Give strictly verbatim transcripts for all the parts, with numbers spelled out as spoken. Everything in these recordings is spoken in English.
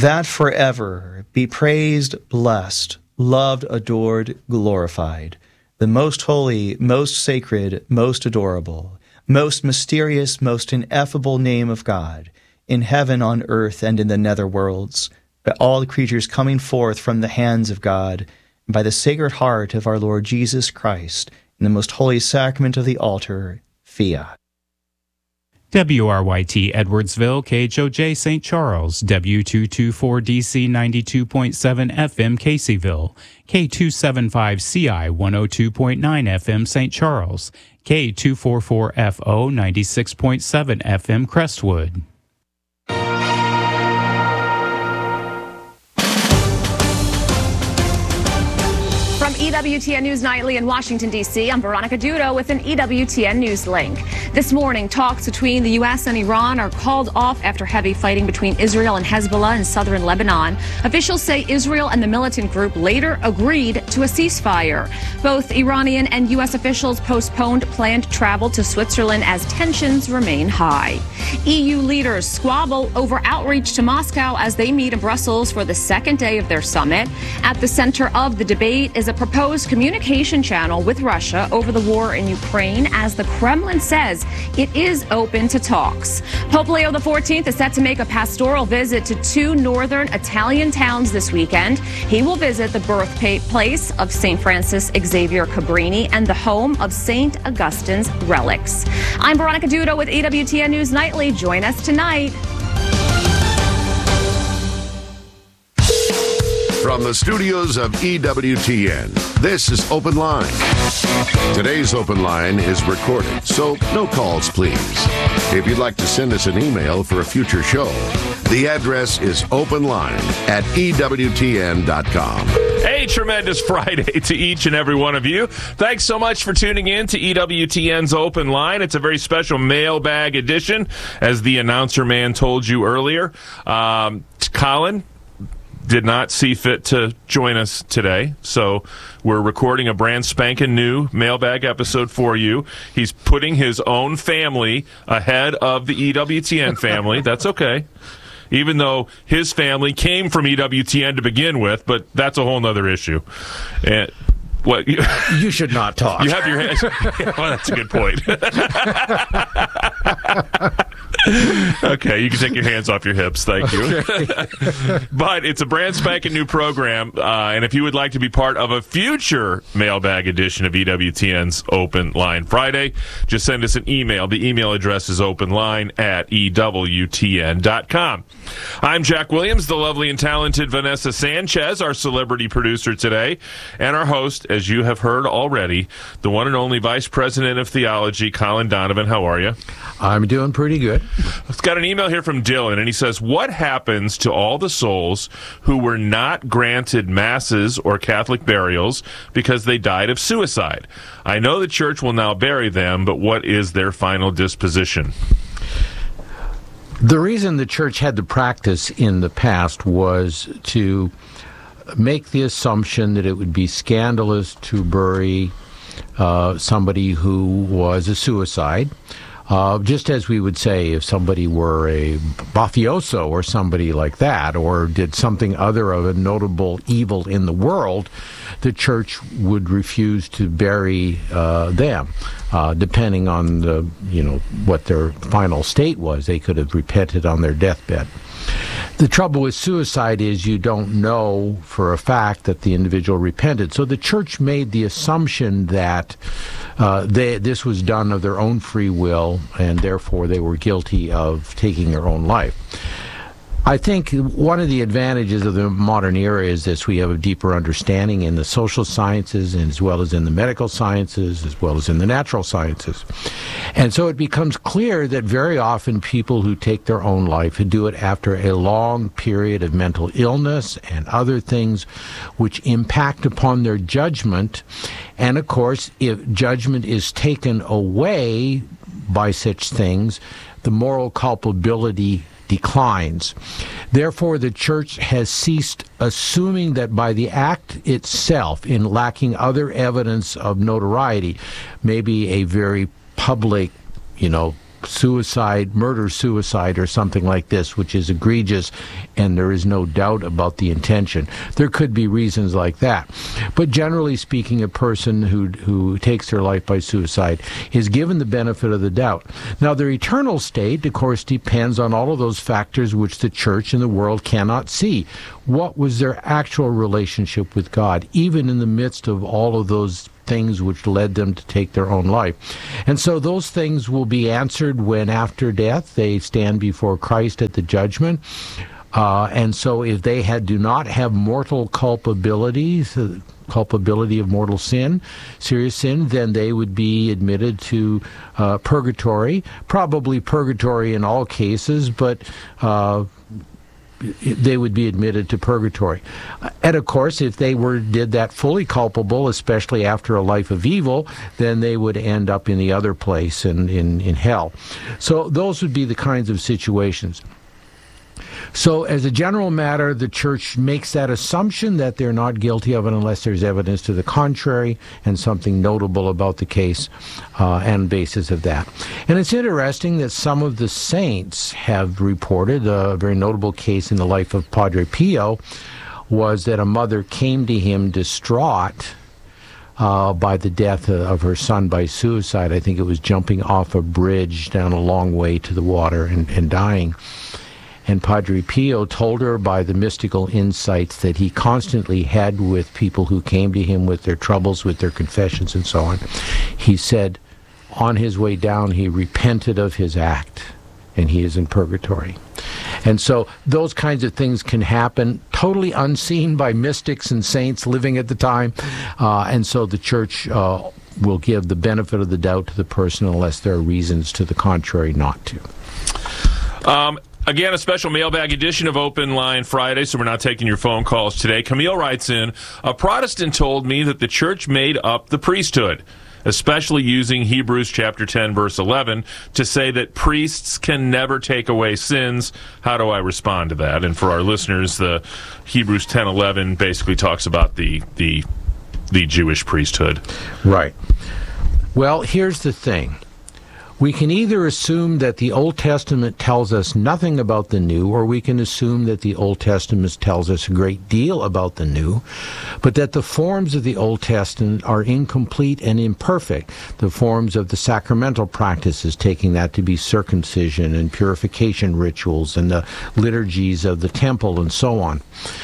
that forever be praised, blessed, loved, adored, glorified, the most holy, most sacred, most adorable, most mysterious, most ineffable name of God, in heaven, on earth, and in the nether worlds, by all the creatures coming forth from the hands of God, and by the sacred heart of our Lord Jesus Christ, in the most holy sacrament of the altar, fiat. W R Y T Edwardsville, K H O J Saint Charles, W two twenty-four D C ninety-two point seven F M Caseyville, K two seventy-five C I one oh two point nine F M Saint Charles, K two forty-four F O ninety-six point seven F M Crestwood. From E W T N News Nightly in Washington, D C, I'm Veronica Dudo with an E W T N News link. This morning, talks between the U S and Iran are called off after heavy fighting between Israel and Hezbollah in southern Lebanon. Officials say Israel and the militant group later agreed to a ceasefire. Both Iranian and U S officials postponed planned travel to Switzerland as tensions remain high. E U leaders squabble over outreach to Moscow as they meet in Brussels for the second day of their summit. At the center of the debate is a proposed communication channel with Russia over the war in Ukraine, as the Kremlin says it is open to talks. Pope Leo the fourteenth is set to make a pastoral visit to two northern Italian towns this weekend. He will visit the birthplace of Saint Francis Xavier Cabrini and the home of Saint Augustine's relics. I'm Veronica Dudo with E W T N News Nightly. Join us tonight. From the studios of E W T N, this is Open Line. Today's Open Line is recorded, so no calls, please. If you'd like to send us an email for a future show, the address is openline at E W T N dot com. A tremendous Friday to each and every one of you. Thanks so much for tuning in to E W T N's Open Line. It's a very special mailbag edition, as the announcer man told you earlier. Um, Colin did not see fit to join us today, so we're recording a brand spanking new mailbag episode for you. He's putting his own family ahead of the E W T N family. That's okay, even though his family came from E W T N to begin with, but that's a whole nother issue. And what you, you should not talk. You have your hands. Yeah, well, that's a good point. Okay, you can take your hands off your hips. Thank you. Okay. But it's a brand spanking new program, uh, and if you would like to be part of a future mailbag edition of E W T N's Open Line Friday, just send us an email. The email address is openline at E W T N dot com. I'm Jack Williams, the lovely and talented Vanessa Sanchez, our celebrity producer today, and our host, as you have heard already, the one and only Vice President of Theology, Colin Donovan. How are you? I'm doing pretty good. I've got an email here from Dylan, and he says, what happens to all the souls who were not granted masses or Catholic burials because they died of suicide? I know the church will now bury them, but what is their final disposition? The reason the church had the practice in the past was to make the assumption that it would be scandalous to bury uh, somebody who was a suicide. Uh, just as we would say if somebody were a mafioso or somebody like that, or did something other of a notable evil in the world, the church would refuse to bury uh, them, uh, depending on the, you know, what their final state was. They could have repented on their deathbed. The trouble with suicide is you don't know for a fact that the individual repented. So the church made the assumption that uh, they, this was done of their own free will, and therefore they were guilty of taking their own life. I think one of the advantages of the modern era is this: we have a deeper understanding in the social sciences, and as well as in the medical sciences, as well as in the natural sciences. And so it becomes clear that very often people who take their own life do it after a long period of mental illness and other things which impact upon their judgment. And of course, if judgment is taken away by such things, the moral culpability declines. Therefore, the church has ceased assuming that by the act itself, in lacking other evidence of notoriety, maybe a very public, you know, suicide, murder-suicide, or something like this, which is egregious, and there is no doubt about the intention. There could be reasons like that. But generally speaking, a person who who takes their life by suicide is given the benefit of the doubt. Now, their eternal state, of course, depends on all of those factors which the church and the world cannot see. What was their actual relationship with God, even in the midst of all of those things which led them to take their own life? And so those things will be answered when, after death, they stand before Christ at the judgment. Uh, and so if they had do not have mortal culpability, uh, culpability of mortal sin, serious sin, then they would be admitted to uh, purgatory, probably purgatory in all cases, but uh, they would be admitted to purgatory. And of course, if they were did that fully culpable, especially after a life of evil, then they would end up in the other place, in, in, in hell. So those would be the kinds of situations. So as a general matter, the church makes that assumption that they're not guilty of it unless there's evidence to the contrary and something notable about the case uh, and basis of that. And it's interesting that some of the saints have reported, a very notable case in the life of Padre Pio was that a mother came to him distraught Uh, by the death of her son by suicide. I think it was jumping off a bridge down a long way to the water and, and dying. And Padre Pio told her by the mystical insights that he constantly had with people who came to him with their troubles, with their confessions and so on. He said on his way down he repented of his act and he is in purgatory. And so those kinds of things can happen totally unseen by mystics and saints living at the time. Uh, and so the church uh, will give the benefit of the doubt to the person unless there are reasons to the contrary not to. Um, again, a special mailbag edition of Open Line Friday, so we're not taking your phone calls today. Camille writes in, a Protestant told me that the church made up the priesthood, especially using Hebrews chapter ten, verse eleven, to say that priests can never take away sins. How do I respond to that? And for our listeners, the Hebrews ten eleven basically talks about the the the Jewish priesthood. Right. Well, here's the thing. We can either assume that the Old Testament tells us nothing about the New, or we can assume that the Old Testament tells us a great deal about the New, but that the forms of the Old Testament are incomplete and imperfect. The forms of the sacramental practices, taking that to be circumcision and purification rituals and the liturgies of the temple and so on.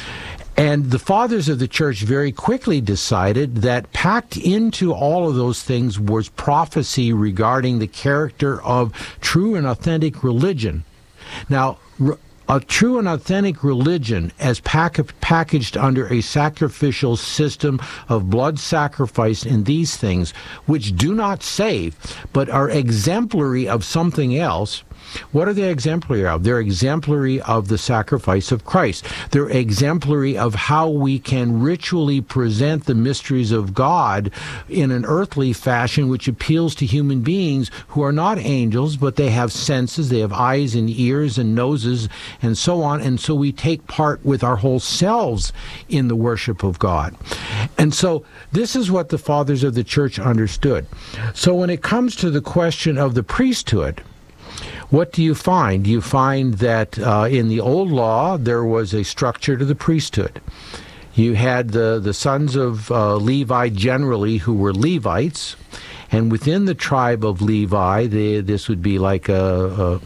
And the fathers of the church very quickly decided that packed into all of those things was prophecy regarding the character of true and authentic religion. Now, a true and authentic religion, as pack- packaged under a sacrificial system of blood sacrifice in these things, which do not save, but are exemplary of something else. What are they exemplary of? They're exemplary of the sacrifice of Christ. They're exemplary of how we can ritually present the mysteries of God in an earthly fashion which appeals to human beings who are not angels, but they have senses, they have eyes and ears and noses and so on, and so we take part with our whole selves in the worship of God. And so this is what the fathers of the church understood. So when it comes to the question of the priesthood, what do you find? You find that uh, in the old law, there was a structure to the priesthood. You had the, the sons of uh, Levi generally who were Levites, and within the tribe of Levi, they, this would be like a, a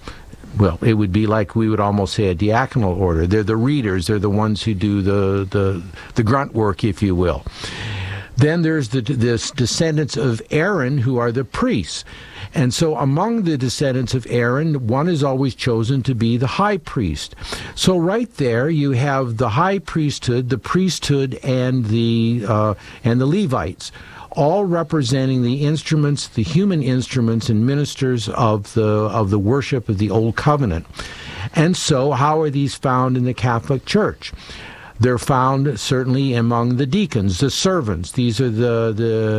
well, it would be like we would almost say a diaconal order. They're the readers. They're the ones who do the, the, the grunt work, if you will. Then there's the, the descendants of Aaron who are the priests. And so among the descendants of Aaron, one is always chosen to be the high priest. So right there you have the high priesthood, the priesthood, and the uh, and the Levites, all representing the instruments, the human instruments and ministers of the of the worship of the Old Covenant. And so how are these found in the Catholic Church? They're found certainly among the deacons, the servants. These are the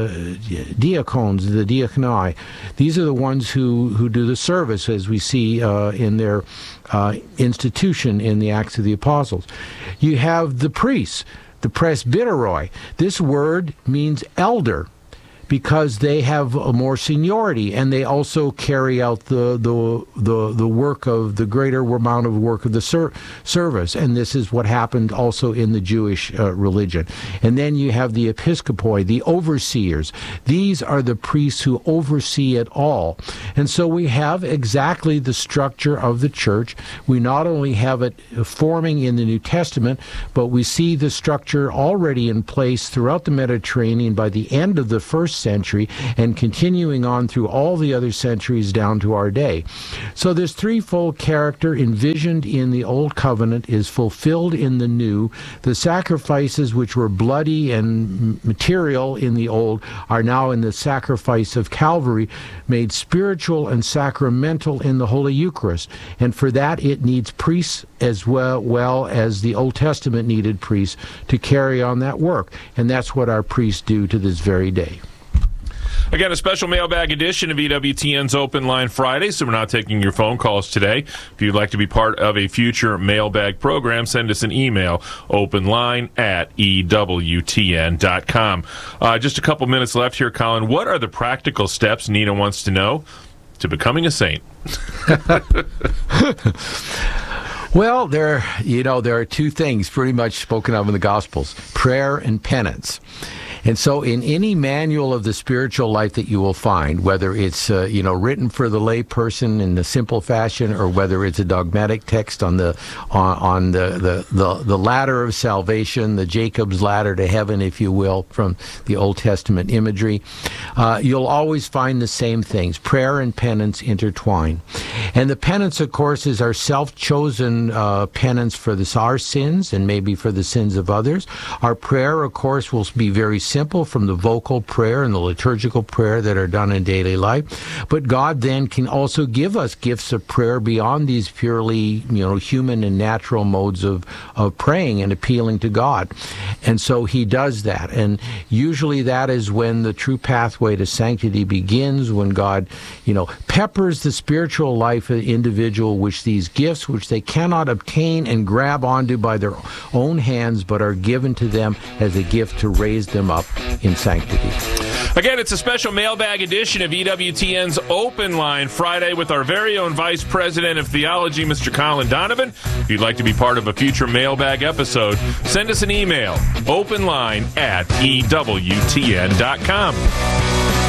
the diacones, the diaconoi. These are the ones who, who do the service, as we see uh, in their uh, institution in the Acts of the Apostles. You have the priests, the presbyteroi. This word means elder, because they have a more seniority, and they also carry out the the the, the work of the greater amount of work of the ser- service. And this is what happened also in the Jewish uh, religion. And then you have the episcopoi, the overseers. These are the priests who oversee it all. And so we have exactly the structure of the church. We not only have it forming in the New Testament, but we see the structure already in place throughout the Mediterranean by the end of the first century and continuing on through all the other centuries down to our day. So this threefold character envisioned in the Old Covenant is fulfilled in the New. The sacrifices which were bloody and material in the Old are now in the sacrifice of Calvary, made spiritual and sacramental in the Holy Eucharist. And for that it needs priests as well, well as the Old Testament needed priests to carry on that work. And that's what our priests do to this very day. Again, a special mailbag edition of E W T N's Open Line Friday, so we're not taking your phone calls today. If you'd like to be part of a future mailbag program, send us an email, openline at E W T N dot com. Uh, just a couple minutes left here, Colin. What are the practical steps, Nina wants to know, to becoming a saint? Well, there, you know, there are two things pretty much spoken of in the Gospels, prayer and penance. And so in any manual of the spiritual life that you will find, whether it's, uh, you know, written for the lay person in the simple fashion, or whether it's a dogmatic text on the on, on the, the, the, the ladder of salvation, the Jacob's ladder to heaven, if you will, from the Old Testament imagery, uh, you'll always find the same things. Prayer and penance intertwine. And the penance, of course, is our self-chosen uh, penance for this, our sins and maybe for the sins of others. Our prayer, of course, will be very simple, from the vocal prayer and the liturgical prayer that are done in daily life. But God then can also give us gifts of prayer beyond these purely, you know, human and natural modes of, of praying and appealing to God. And so he does that. And usually that is when the true pathway to sanctity begins, when God, you know, peppers the spiritual life of the individual with these gifts, which they cannot obtain and grab onto by their own hands, but are given to them as a gift to raise them up in sanctity. Again, it's a special mailbag edition of E W T N's Open Line Friday with our very own Vice President of Theology, Mister Colin Donovan. If you'd like to be part of a future mailbag episode, send us an email, openline at E W T N dot com.